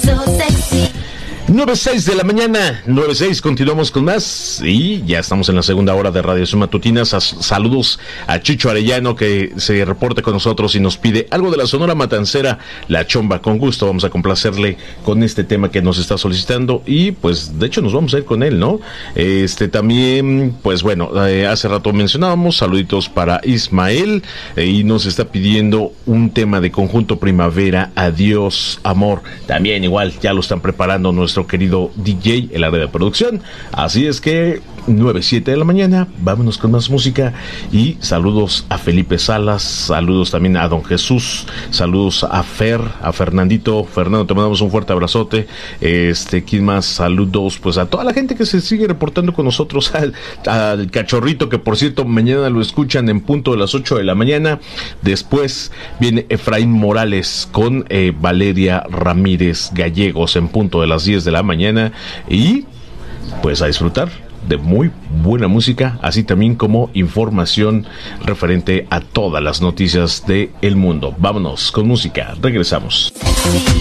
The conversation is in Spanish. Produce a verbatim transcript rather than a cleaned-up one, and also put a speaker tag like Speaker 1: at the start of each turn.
Speaker 1: nueve seis de la mañana, nueve seis, continuamos con más y ya estamos en la segunda hora de Radio Matutinas. Saludos a Chicho Arellano, que se reporta con nosotros y nos pide algo de la Sonora Matancera, La Chomba. Con gusto vamos a complacerle con este tema que nos está solicitando y pues de hecho nos vamos a ir con él, ¿no? Este también, pues bueno, eh, hace rato mencionábamos, saluditos para Ismael, eh, y nos está pidiendo un tema de Conjunto Primavera, Adiós Amor. También igual ya lo están preparando nuestro querido D J, el área de producción. Así es que nueve siete de la mañana, vámonos con más música y saludos a Felipe Salas, saludos también a Don Jesús, saludos a Fer, a Fernandito. Fernando, te mandamos un fuerte abrazote. Este, ¿quién más? Saludos pues a toda la gente que se sigue reportando con nosotros, al, al Cachorrito, que por cierto mañana lo escuchan en punto de las ocho de la mañana. Después viene Efraín Morales con eh, Valeria Ramírez Gallegos en punto de las diez de la mañana y pues a disfrutar de muy buena música, así también como información referente a todas las noticias del mundo. Vámonos con música, regresamos.